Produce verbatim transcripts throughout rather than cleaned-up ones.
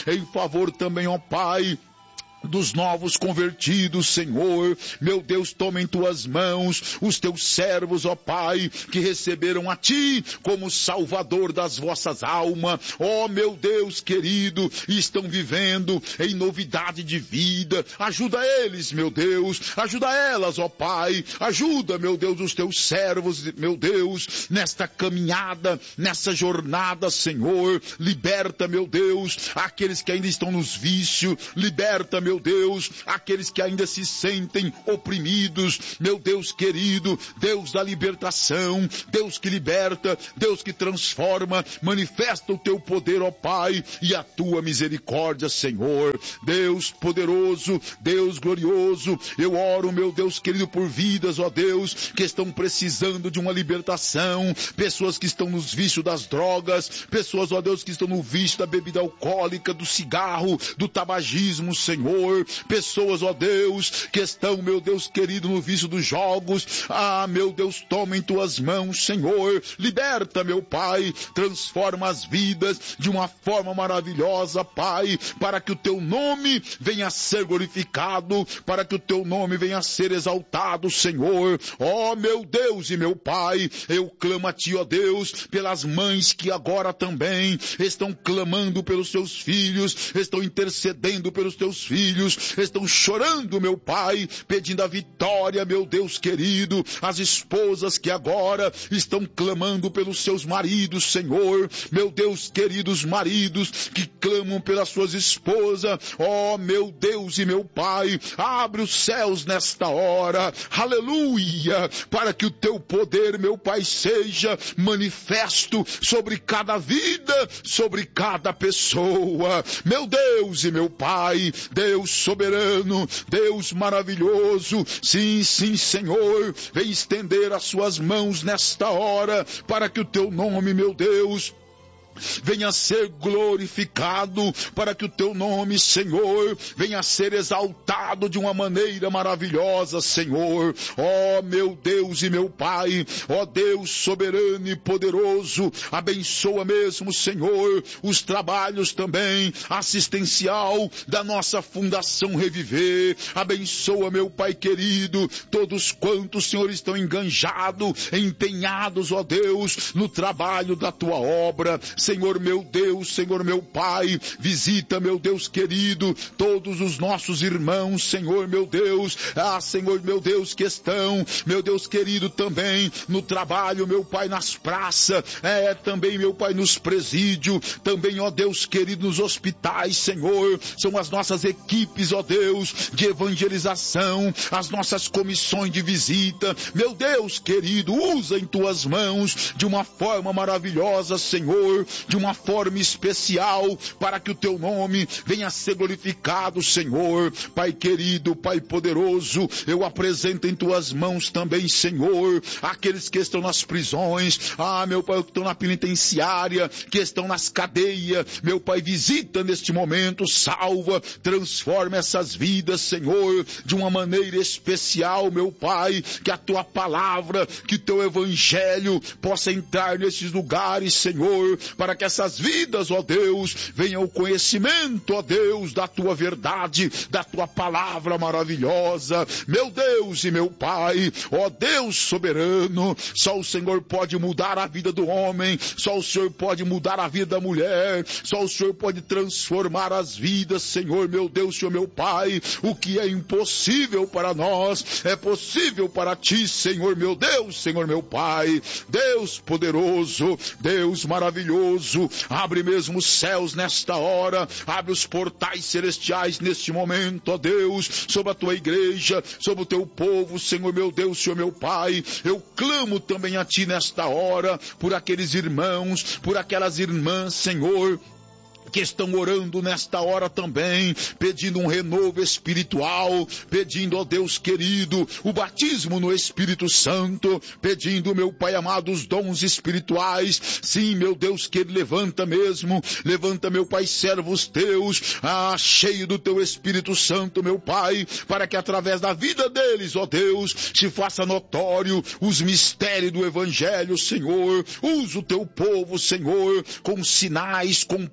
em favor também, ó Pai, dos novos convertidos, Senhor. Meu Deus, toma em tuas mãos os teus servos, ó Pai, que receberam a Ti como Salvador das vossas almas, ó meu Deus querido, e estão vivendo em novidade de vida. Ajuda eles, meu Deus, ajuda elas, ó Pai, ajuda, meu Deus, os teus servos, meu Deus, nesta caminhada, nessa jornada, Senhor. Liberta, meu Deus, aqueles que ainda estão nos vícios, liberta, meu Deus, aqueles que ainda se sentem oprimidos, meu Deus querido, Deus da libertação, Deus que liberta, Deus que transforma, manifesta o teu poder, ó Pai, e a tua misericórdia, Senhor. Deus poderoso, Deus glorioso, eu oro, meu Deus querido, por vidas, ó Deus, que estão precisando de uma libertação, pessoas que estão nos vícios das drogas, pessoas, ó Deus, que estão no vício da bebida alcoólica, do cigarro, do tabagismo, Senhor. Pessoas, ó Deus, que estão, meu Deus querido, no vício dos jogos. Ah, meu Deus, toma em tuas mãos, Senhor. Liberta, meu Pai. Transforma as vidas de uma forma maravilhosa, Pai, para que o teu nome venha a ser glorificado, para que o teu nome venha a ser exaltado, Senhor. Ó, meu Deus e meu Pai, eu clamo a Ti, ó Deus, pelas mães que agora também estão clamando pelos seus filhos, estão intercedendo pelos teus filhos, estão chorando, meu Pai, pedindo a vitória, meu Deus querido. As esposas que agora estão clamando pelos seus maridos, Senhor, meu Deus querido, os maridos que clamam pelas suas esposas, ó meu Deus e meu Pai, abre os céus nesta hora, aleluia, para que o teu poder, meu Pai, seja manifesto sobre cada vida, sobre cada pessoa, meu Deus e meu Pai, Deus soberano, Deus maravilhoso, sim, sim, Senhor, vem estender as suas mãos nesta hora, para que o teu nome, meu Deus, venha a ser glorificado, para que o teu nome, Senhor, venha a ser exaltado de uma maneira maravilhosa, Senhor. Ó meu Deus e meu Pai, ó Deus soberano e poderoso, abençoa mesmo, Senhor, os trabalhos também assistencial da nossa Fundação Reviver. Abençoa, meu Pai querido, todos quantos, Senhor, estão enganjados, empenhados, ó Deus, no trabalho da tua obra. Senhor meu Deus, Senhor meu Pai, visita, meu Deus querido, todos os nossos irmãos, Senhor meu Deus, ah, Senhor meu Deus, que estão, meu Deus querido, também no trabalho, meu Pai, nas praças, é, também, meu Pai, nos presídios, também, ó Deus querido, nos hospitais, Senhor, são as nossas equipes, ó Deus, de evangelização, as nossas comissões de visita, meu Deus querido, usa em tuas mãos de uma forma maravilhosa, Senhor, de uma forma especial, para que o teu nome venha a ser glorificado, Senhor. Pai querido, Pai poderoso, eu apresento em tuas mãos também, Senhor, aqueles que estão nas prisões, ah, meu Pai, que estão na penitenciária, que estão nas cadeias, meu Pai, visita neste momento, salva, transforma essas vidas, Senhor, de uma maneira especial, meu Pai, que a tua palavra, que o teu evangelho possa entrar nesses lugares, Senhor, para que essas vidas, ó Deus, venham ao conhecimento, ó Deus, da tua verdade, da tua palavra maravilhosa, meu Deus e meu Pai, ó Deus soberano, só o Senhor pode mudar a vida do homem, só o Senhor pode mudar a vida da mulher, só o Senhor pode transformar as vidas, Senhor, meu Deus, Senhor, meu Pai, o que é impossível para nós, é possível para ti, Senhor, meu Deus, Senhor, meu Pai, Deus poderoso, Deus maravilhoso, abre mesmo os céus nesta hora, abre os portais celestiais neste momento, ó Deus, sobre a tua igreja, sobre o teu povo, Senhor, meu Deus, Senhor, meu Pai, eu clamo também a ti nesta hora, por aqueles irmãos, por aquelas irmãs, Senhor, que estão orando nesta hora também, pedindo um renovo espiritual, pedindo, ó Deus querido, o batismo no Espírito Santo, pedindo, meu Pai amado, os dons espirituais. Sim, meu Deus querido, levanta mesmo, levanta, meu Pai, servos teus, ah, cheio do teu Espírito Santo, meu Pai, para que através da vida deles, ó Deus, se faça notório os mistérios do Evangelho, Senhor. Usa o teu povo, Senhor, com sinais, com prodígios,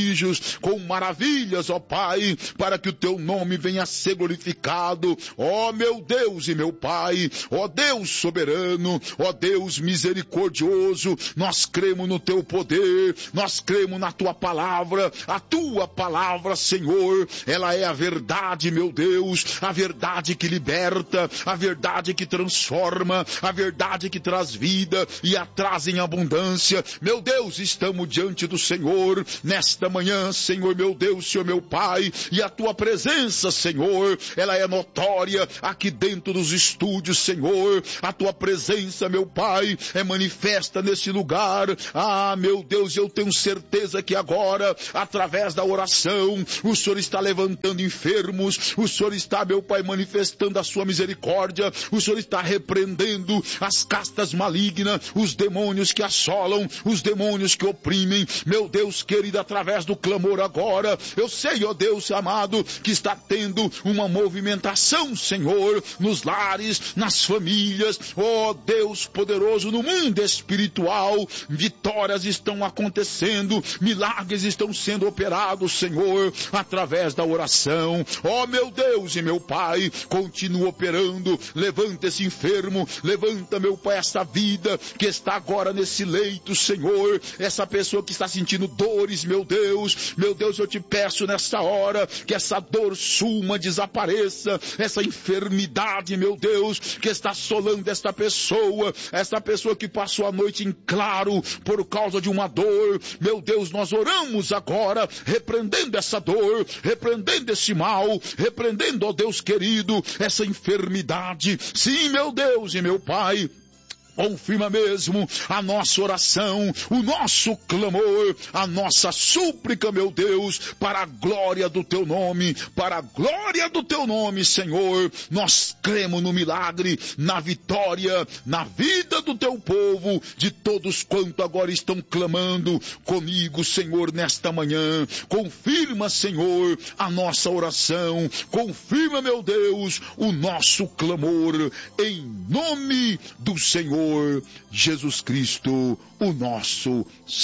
prodígios, com maravilhas, ó Pai, para que o teu nome venha a ser glorificado, ó meu Deus e meu Pai, ó Deus soberano, ó Deus misericordioso. Nós cremos no teu poder, nós cremos na tua palavra. A tua palavra, Senhor, ela é a verdade, meu Deus, a verdade que liberta, a verdade que transforma, a verdade que traz vida e a traz em abundância. Meu Deus, estamos diante do Senhor nesta manhã, Senhor, meu Deus, Senhor, meu Pai, e a tua presença, Senhor, ela é notória aqui dentro dos estúdios, Senhor. A tua presença, meu Pai, é manifesta nesse lugar. Ah, meu Deus, eu tenho certeza que agora, através da oração, o Senhor está levantando enfermos, o Senhor está, meu Pai, manifestando a sua misericórdia, o Senhor está repreendendo as castas malignas, os demônios que assolam, os demônios que oprimem. Meu Deus querido, através do clamor agora, eu sei, ó Deus amado, que está tendo uma movimentação, Senhor, nos lares, nas famílias, ó Deus poderoso, no mundo espiritual. Vitórias estão acontecendo, milagres estão sendo operados, Senhor, através da oração. Ó meu Deus e meu Pai, continua operando. Levanta esse enfermo, levanta, meu Pai, essa vida que está agora nesse leito, Senhor, essa pessoa que está sentindo dores, meu Deus, meu Deus, eu te peço nessa hora que essa dor suma, desapareça, essa enfermidade, meu Deus, que está assolando esta pessoa, essa pessoa que passou a noite em claro por causa de uma dor. Meu Deus, nós oramos agora, repreendendo essa dor, repreendendo esse mal, repreendendo, ó Deus querido, essa enfermidade. Sim, meu Deus e meu Pai, confirma mesmo a nossa oração, o nosso clamor, a nossa súplica, meu Deus, para a glória do teu nome, para a glória do teu nome, Senhor. Nós cremos no milagre, na vitória, na vida do teu povo, de todos quanto agora estão clamando comigo, Senhor, nesta manhã. Confirma, Senhor, a nossa oração, confirma, meu Deus, o nosso clamor, em nome do Senhor Jesus Cristo, o nosso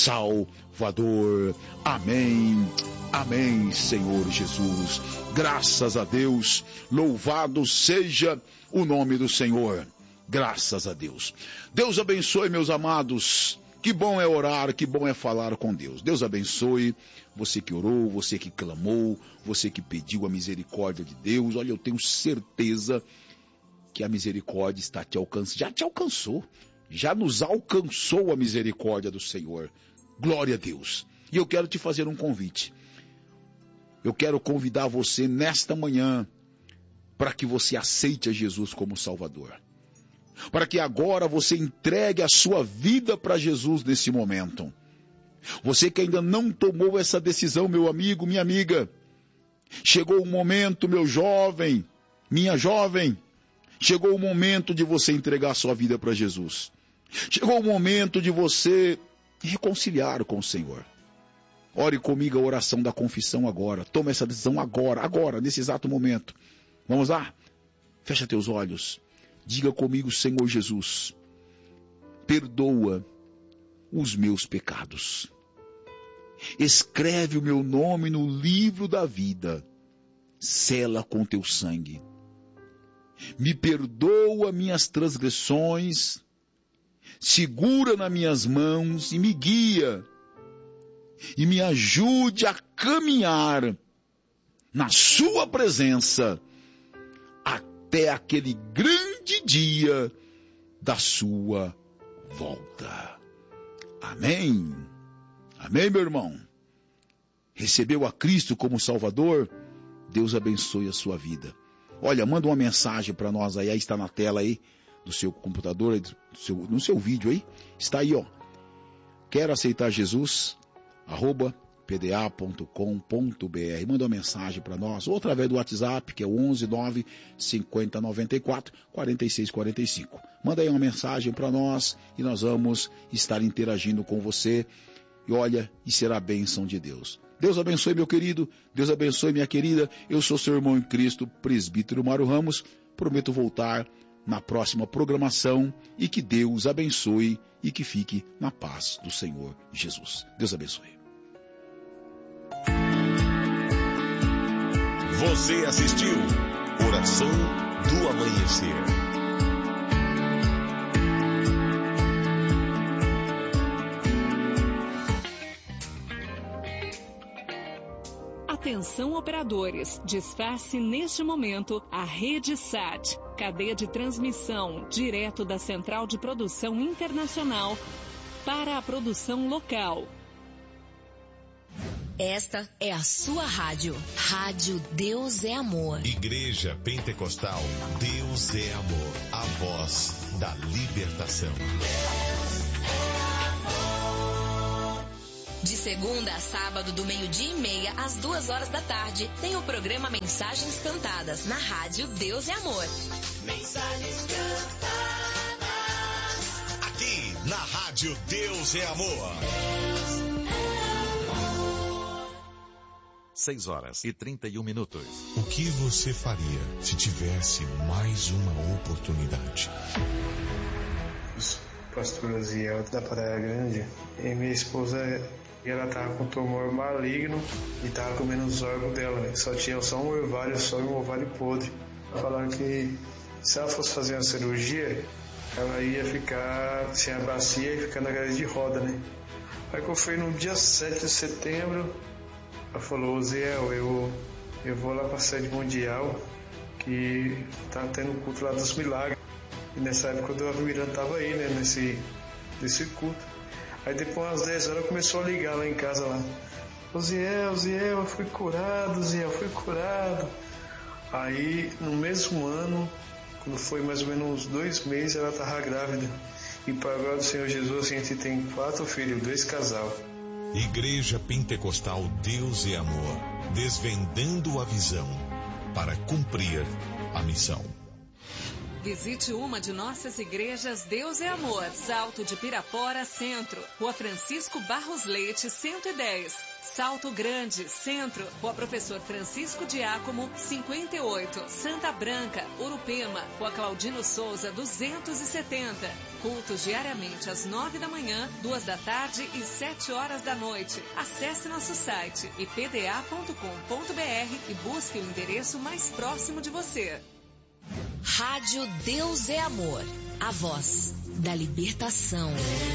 Salvador. Amém, amém, Senhor Jesus. Graças a Deus, louvado seja o nome do Senhor. Graças a Deus. Deus abençoe, meus amados. Que bom é orar, que bom é falar com Deus. Deus abençoe você que orou, você que clamou, você que pediu a misericórdia de Deus. Olha, eu tenho certeza que a misericórdia está te alcançando, já te alcançou, já nos alcançou a misericórdia do Senhor. Glória a Deus. E eu quero te fazer um convite. Eu quero convidar você nesta manhã para que você aceite a Jesus como Salvador. Para que agora você entregue a sua vida para Jesus nesse momento. Você que ainda não tomou essa decisão, meu amigo, minha amiga, chegou o momento, meu jovem, minha jovem, chegou o momento de você entregar a sua vida para Jesus. Chegou o momento de você reconciliar com o Senhor. Ore comigo a oração da confissão agora. Toma essa decisão agora, agora, nesse exato momento. Vamos lá? Fecha teus olhos. Diga comigo, Senhor Jesus, perdoa os meus pecados. Escreve o meu nome no livro da vida. Sela com teu sangue. Me perdoa minhas transgressões, segura nas minhas mãos e me guia, e me ajude a caminhar na sua presença até aquele grande dia da sua volta. Amém. Amém, meu irmão. Recebeu a Cristo como Salvador? Deus abençoe a sua vida. Olha, manda uma mensagem para nós aí, aí está na tela aí, do seu computador, do seu, no seu vídeo aí, está aí, ó. Quero aceitar Jesus, arroba p d a ponto com ponto b r. Manda uma mensagem para nós, ou através do WhatsApp, que é o onze nove cinquenta noventa e quatro quarenta e seis quarenta e cinco. Manda aí uma mensagem para nós e nós vamos estar interagindo com você. E olha, e será a bênção de Deus. Deus abençoe, meu querido. Deus abençoe, minha querida. Eu sou seu irmão em Cristo, presbítero Mário Ramos. Prometo voltar na próxima programação e que Deus abençoe e que fique na paz do Senhor Jesus. Deus abençoe. Você assistiu Oração do Amanhecer. Atenção operadores, desface neste momento a Rede Sat, cadeia de transmissão direto da Central de Produção Internacional para a produção local. Esta é a sua rádio. Rádio Deus é Amor. Igreja Pentecostal Deus é Amor. A voz da libertação. De segunda a sábado, do meio-dia e meia às duas horas da tarde, tem o programa Mensagens Cantadas na Rádio Deus é Amor. Mensagens cantadas. Aqui na Rádio Deus é Amor. seis horas e trinta e um minutos. O que você faria se tivesse mais uma oportunidade? Pastor Aziel da Praia Grande, e minha esposa, ela tava com tumor maligno e tava comendo os órgãos dela, só tinha só um ovário, só um ovário podre. Falaram que se ela fosse fazer uma cirurgia, ela ia ficar sem a bacia e ficar na cadeira de roda, né? Aí que eu fui no dia sete de setembro, ela falou: Aziel, eu, eu vou lá pra sede mundial, que tá tendo culto lá dos milagres. E nessa época o Dona Miranda estava aí, né, nesse, nesse culto. Aí depois umas dez horas começou a ligar lá em casa lá. Ô Ziel, Ziel, eu fui curado, Ziel, eu fui curado. Aí no mesmo ano, quando foi mais ou menos uns dois meses, ela estava grávida. E para a glória do Senhor Jesus, a gente tem quatro filhos, dois casal. Igreja Pentecostal Deus é Amor, desvendando a visão para cumprir a missão. Visite uma de nossas igrejas Deus é Amor, Salto de Pirapora, Centro, Rua Francisco Barros Leite, cento e dez. Salto Grande, Centro, Rua Professor Francisco Diácomo, cinquenta e oito. Santa Branca, Urupema, Rua Claudino Souza, duzentos e setenta. Cultos diariamente às nove da manhã, duas da tarde e sete horas da noite. Acesse nosso site i p d a ponto com ponto b r e busque o endereço mais próximo de você. Rádio Deus é Amor, a voz da libertação.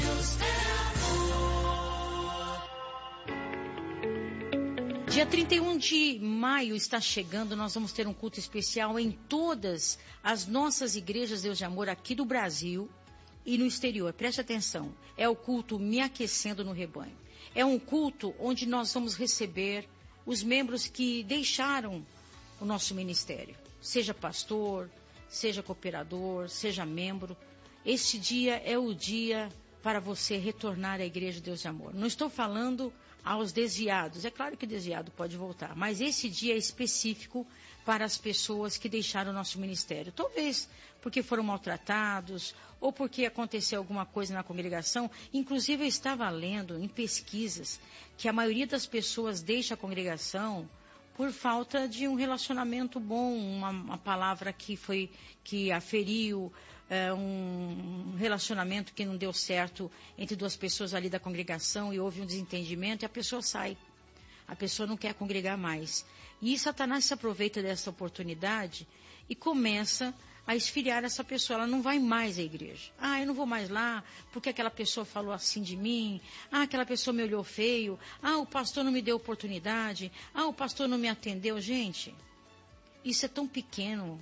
Dia trinta e um de maio está chegando, nós vamos ter um culto especial em todas as nossas igrejas Deus de Amor aqui do Brasil e no exterior. Preste atenção, é o culto Me Aquecendo no Rebanho. É um culto onde nós vamos receber os membros que deixaram o nosso ministério, seja pastor, seja cooperador, seja membro. Este dia é o dia para você retornar à Igreja de Deus de Amor. Não estou falando aos desviados, é claro que desviado pode voltar, mas esse dia é específico para as pessoas que deixaram o nosso ministério. Talvez porque foram maltratados ou porque aconteceu alguma coisa na congregação. Inclusive eu estava lendo em pesquisas que a maioria das pessoas deixa a congregação por falta de um relacionamento bom, uma, uma palavra que foi, que aferiu, é, um relacionamento que não deu certo entre duas pessoas ali da congregação e houve um desentendimento e a pessoa sai. A pessoa não quer congregar mais. E Satanás se aproveita dessa oportunidade e começa a esfriar essa pessoa. Ela não vai mais à igreja. Ah, eu não vou mais lá porque aquela pessoa falou assim de mim. Ah, aquela pessoa me olhou feio. Ah, o pastor não me deu oportunidade. Ah, o pastor não me atendeu. Gente, isso é tão pequeno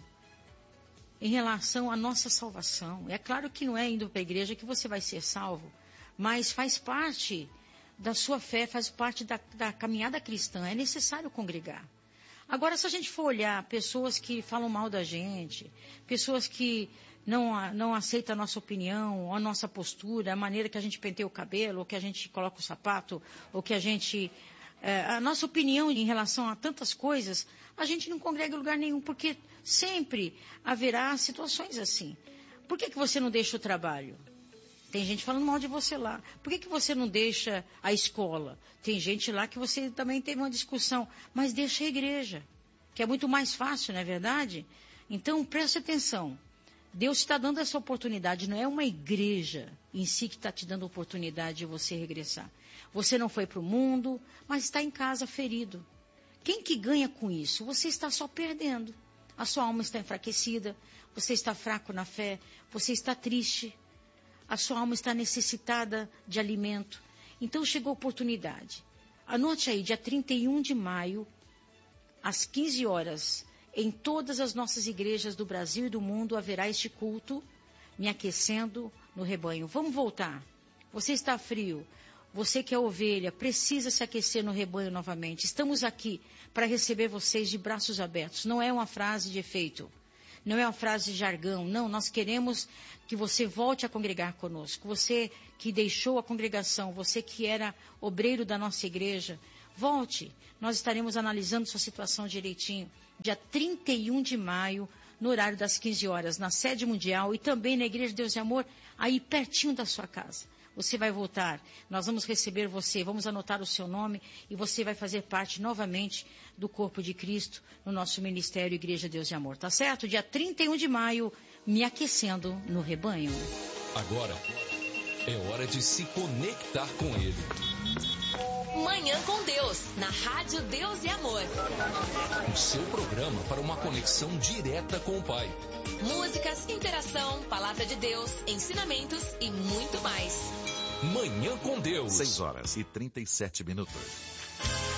em relação à nossa salvação. É claro que não é indo para a igreja que você vai ser salvo, mas faz parte da sua fé, faz parte da, da caminhada cristã. É necessário congregar. Agora, se a gente for olhar pessoas que falam mal da gente, pessoas que não, não aceitam a nossa opinião, a nossa postura, a maneira que a gente penteia o cabelo, ou que a gente coloca o sapato, ou que a gente... É, a nossa opinião em relação a tantas coisas, a gente não congrega em lugar nenhum, porque sempre haverá situações assim. Por que que você não deixa o trabalho? Tem gente falando mal de você lá. Por que que você não deixa a escola? Tem gente lá que você também teve uma discussão. Mas deixa a igreja, que é muito mais fácil, não é verdade? Então, preste atenção. Deus está dando essa oportunidade. Não é uma igreja em si que está te dando a oportunidade de você regressar. Você não foi para o mundo, mas está em casa ferido. Quem que ganha com isso? Você está só perdendo. A sua alma está enfraquecida, você está fraco na fé, você está triste, a sua alma está necessitada de alimento. Então chegou a oportunidade. Anote aí, dia trinta e um de maio, às quinze horas, em todas as nossas igrejas do Brasil e do mundo haverá este culto, me aquecendo no rebanho. Vamos voltar. Você está frio. Você que é ovelha, precisa se aquecer no rebanho novamente. Estamos aqui para receber vocês de braços abertos. Não é uma frase de efeito. Não é uma frase de jargão. Não, nós queremos que você volte a congregar conosco. Você que deixou a congregação, você que era obreiro da nossa igreja, volte. Nós estaremos analisando sua situação direitinho. Dia trinta e um de maio, no horário das quinze horas, na sede mundial e também na Igreja de Deus e Amor, aí pertinho da sua casa. Você vai voltar, nós vamos receber você, vamos anotar o seu nome e você vai fazer parte novamente do corpo de Cristo no nosso ministério Igreja Deus e Amor, tá certo? Dia trinta e um de maio, me aquecendo no rebanho. Agora é hora de se conectar com Ele. Manhã com Deus, na Rádio Deus e Amor. O seu programa para uma conexão direta com o Pai. Músicas, interação, palavra de Deus, ensinamentos e muito mais. Manhã com Deus. seis horas e trinta e sete minutos.